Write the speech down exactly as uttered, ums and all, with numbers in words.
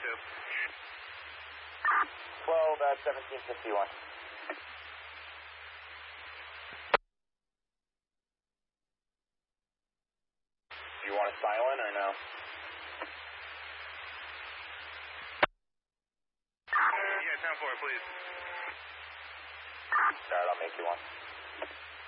you. twelve, uh, seventeen fifty-one. Do you want a silent or no? Yeah, ten four, please. Alright, I'll make you one.